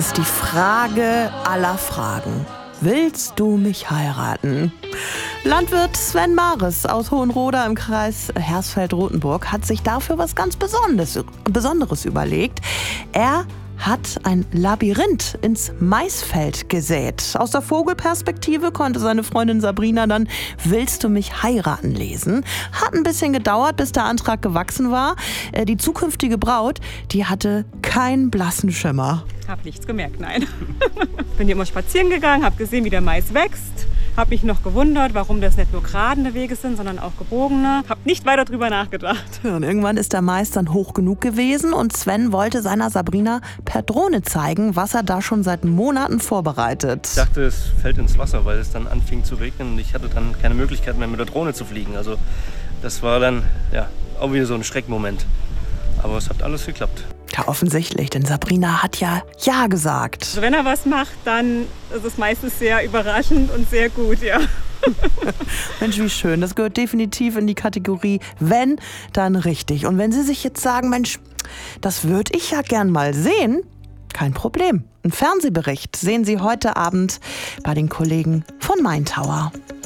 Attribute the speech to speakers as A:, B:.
A: Ist die Frage aller Fragen. Willst du mich heiraten? Landwirt Sven Mares aus Hohenroda im Kreis Hersfeld-Rotenburg hat sich dafür was ganz Besonderes überlegt. Er hat ein Labyrinth ins Maisfeld gesät. Aus der Vogelperspektive konnte seine Freundin Sabrina dann "Willst du mich heiraten" lesen. Hat ein bisschen gedauert, bis der Antrag gewachsen war. Die zukünftige Braut, die hatte keinen blassen Schimmer.
B: Hab nichts gemerkt, nein. Bin hier immer spazieren gegangen, hab gesehen, wie der Mais wächst. Hab mich noch gewundert, warum das nicht nur geradene Wege sind, sondern auch gebogene. Hab nicht weiter drüber nachgedacht.
A: Ja, und irgendwann ist der Mais dann hoch genug gewesen und Sven wollte seiner Sabrina per Drohne zeigen, was er da schon seit Monaten vorbereitet.
C: Ich dachte, es fällt ins Wasser, weil es dann anfing zu regnen und ich hatte dann keine Möglichkeit mehr mit der Drohne zu fliegen. Also das war dann auch wieder so ein Schreckmoment. Aber es hat alles geklappt.
A: Ja, offensichtlich, denn Sabrina hat ja gesagt.
B: Also wenn er was macht, dann ist es meistens sehr überraschend und sehr gut, ja.
A: Mensch, wie schön. Das gehört definitiv in die Kategorie "wenn, dann richtig". Und wenn Sie sich jetzt sagen, Mensch, das würde ich ja gern mal sehen, kein Problem. Ein Fernsehbericht sehen Sie heute Abend bei den Kollegen von Main Tower.